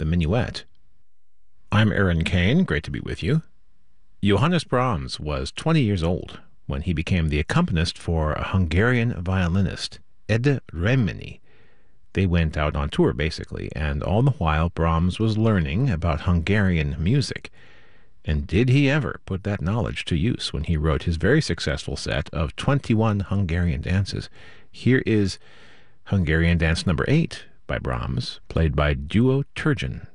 the minuet. I'm Aaron Kane, great to be with you. Johannes Brahms was 20 years old when he became the accompanist for a Hungarian violinist, Ede Remmini. They went out on tour, basically, and all the while Brahms was learning about Hungarian music. And did he ever put that knowledge to use when he wrote his very successful set of 21 Hungarian dances? Here is Hungarian Dance Number 8 by Brahms, played by Duo Turgeon.